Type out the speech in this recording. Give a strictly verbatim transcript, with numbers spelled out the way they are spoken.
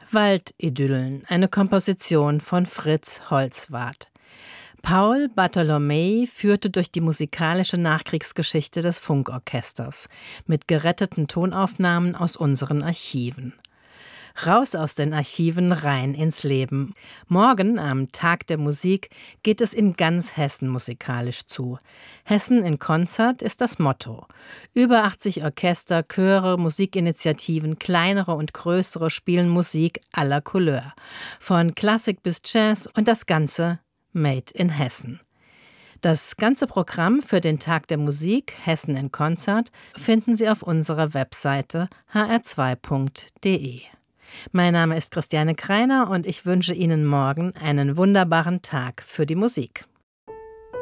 Waldidyllen, eine Komposition von Fritz Holzwarth. Paul Bartholomei führte durch die musikalische Nachkriegsgeschichte des Funkorchesters mit geretteten Tonaufnahmen aus unseren Archiven. Raus aus den Archiven, rein ins Leben. Morgen, am Tag der Musik, geht es in ganz Hessen musikalisch zu. Hessen in Konzert ist das Motto. Über achtzig Orchester, Chöre, Musikinitiativen, kleinere und größere spielen Musik aller Couleur. Von Klassik bis Jazz und das Ganze made in Hessen. Das ganze Programm für den Tag der Musik Hessen in Konzert finden Sie auf unserer Webseite h r zwei punkt d e. Mein Name ist Christiane Kreiner und ich wünsche Ihnen morgen einen wunderbaren Tag für die Musik.